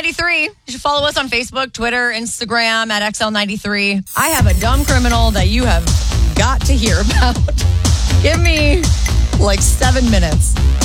XL93. You should follow us on Facebook, Twitter, Instagram at XL93. I have a dumb criminal that you have got to hear about. Give me like 7 minutes.